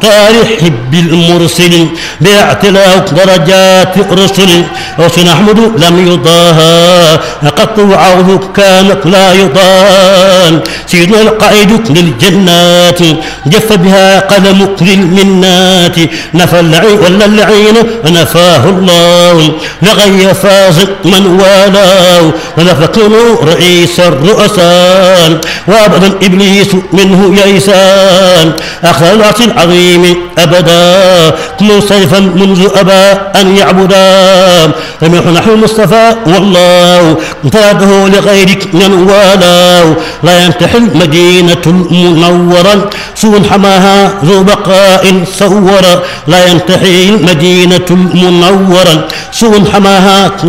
طارح حب المرسل باعتلاء درجات رسل وسن أحمد لم يضاهى قط وعوض كانت لا يضان سيدنا القائد للجنات جف بها قلمك للمنات نفى اللعين ولا اللعين نفاه الله لغي فاز من والاه ونفقه رئيس الرؤساء وابدا ابليس منه يئسان اخذ العرش العظيم أبدا منصرفا منذ أبى أن يعبدا لم يكن نحو المصطفى والله امتاده لغيرك من والاه لا ينتحل مدينة المنورة سوء حماها ذو بقاء صورا لا ينتحل مدينة المنورة سوء حماها